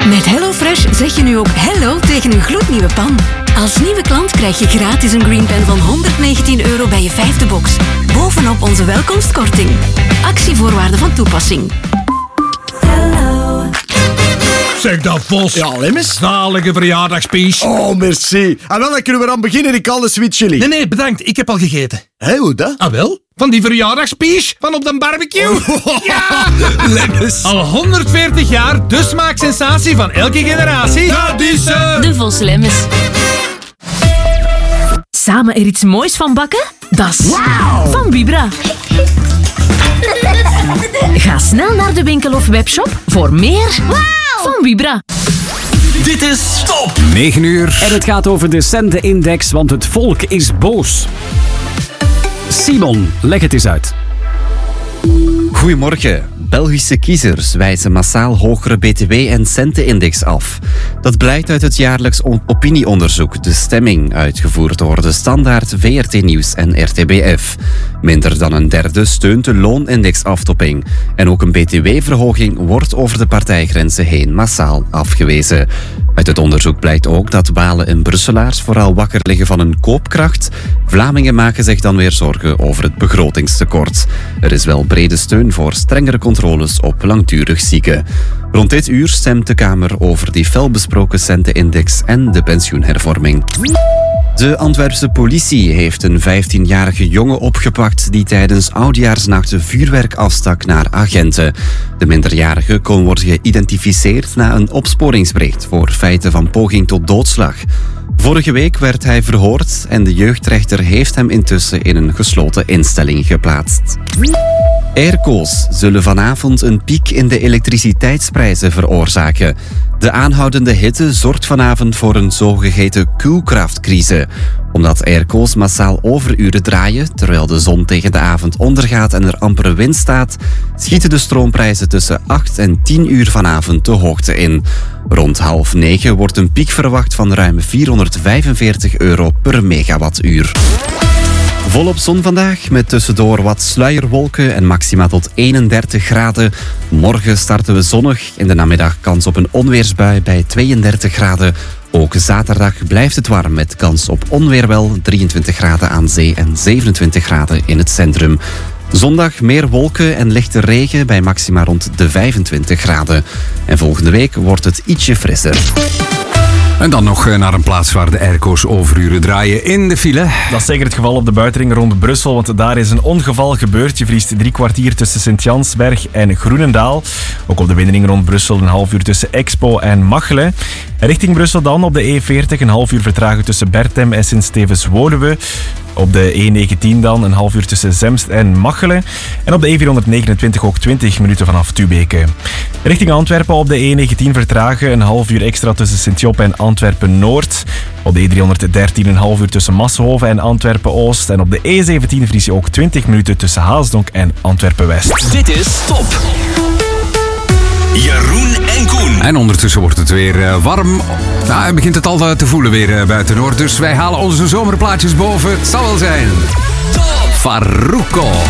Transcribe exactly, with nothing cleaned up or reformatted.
Met HelloFresh zeg je nu ook hello tegen een gloednieuwe pan. Als nieuwe klant krijg je gratis een Green Pen van honderdnegentien euro bij je vijfde box. Bovenop onze welkomstkorting. Actievoorwaarden van toepassing. Zeg dat, Vos. Ja, Lemmens. Zalige verjaardagspies. Oh, merci. En wel, dan kunnen we aan beginnen. Ik al de sweet chili. Nee, nee, bedankt. Ik heb al gegeten. Hé, hoe dat? Ah, wel? Van die verjaardagspies van op de barbecue. Oh. Ja! Lemmens. Al honderdveertig jaar de smaaksensatie van elke generatie. Dat is ze! De Vos Lemmens. Samen er iets moois van bakken? Dat is Wauw. van Vibra. Ga snel naar de winkel of webshop voor meer van Vibra. Dit is Top negen uur. En het gaat over de centenindex, want het volk is boos. Simon, leg het eens uit. Goedemorgen. Belgische kiezers wijzen massaal hogere B T W- en centenindex af. Dat blijkt uit het jaarlijks opinieonderzoek De Stemming, uitgevoerd door De Standaard, V R T Nieuws en R T B F. Minder dan een derde steunt de loonindexaftopping. En ook een B T W-verhoging wordt over de partijgrenzen heen massaal afgewezen. Uit het onderzoek blijkt ook dat Walen en Brusselaars vooral wakker liggen van een koopkracht. Vlamingen maken zich dan weer zorgen over het begrotingstekort. Er is wel brede steun voor strengere controles op langdurig zieken. Rond dit uur stemt de Kamer over die felbesproken centenindex en de pensioenhervorming. De Antwerpse politie heeft een vijftienjarige jongen opgepakt die tijdens Oudejaarsnacht vuurwerk afstak naar agenten. De minderjarige kon worden geïdentificeerd na een opsporingsbericht voor feiten van poging tot doodslag. Vorige week werd hij verhoord en de jeugdrechter heeft hem intussen in een gesloten instelling geplaatst. Airco's zullen vanavond een piek in de elektriciteitsprijzen veroorzaken. De aanhoudende hitte zorgt vanavond voor een zogeheten koelkrachtcrisis. Omdat airco's massaal overuren draaien, terwijl de zon tegen de avond ondergaat en er amper wind staat, schieten de stroomprijzen tussen acht en tien uur vanavond de hoogte in. Rond half negen wordt een piek verwacht van ruim vierhonderdvijfenveertig euro per megawattuur. Volop zon vandaag, met tussendoor wat sluierwolken en maxima tot eenendertig graden. Morgen starten we zonnig, in de namiddag kans op een onweersbui bij tweeëndertig graden. Ook zaterdag blijft het warm met kans op onweer wel, drieëntwintig graden aan zee en zevenentwintig graden in het centrum. Zondag meer wolken en lichte regen bij maxima rond de vijfentwintig graden. En volgende week wordt het ietsje frisser. En dan nog naar een plaats waar de airco's overuren draaien in de file. Dat is zeker het geval op de buitenring rond Brussel, want daar is een ongeval gebeurd. Je vriest drie kwartier tussen Sint-Jansberg en Groenendaal. Ook op de binnenring rond Brussel een half uur tussen Expo en Machelen. Richting Brussel dan op de E veertig een half uur vertragen tussen Bertem en Sint-Stevens-Woluwe. Op de E negentien dan een half uur tussen Zemst en Machelen. En op de E vierhonderdnegenentwintig ook twintig minuten vanaf Tubeke. Richting Antwerpen op de E negentien vertragen een half uur extra tussen Sint-Job en Antwerpen-Noord. Op de E driehonderddertien een half uur tussen Massenhoven en Antwerpen-Oost. En op de E zeventien vries je ook twintig minuten tussen Haasdonk en Antwerpen-West. Dit is Top. Jeroen en Koen. En ondertussen wordt het weer uh, warm. Nou, begint het al uh, te voelen weer uh, buiten hoor. Dus wij halen onze zomerplaatjes boven. Het zal wel zijn. Top. Farruko.